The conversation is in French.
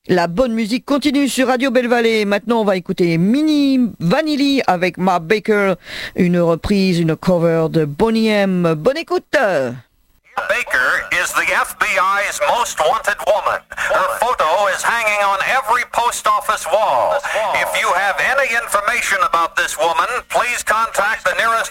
La bonne musique continue sur Radio Belle-Vallée. Maintenant, on va écouter Mini Vanilli avec Ma Baker, une reprise, une cover de Boney M. Bonne écoute. Baker is the FBI's most wanted woman. Her photo is hanging on every post office wall. If you have any information about this woman, please contact the nearest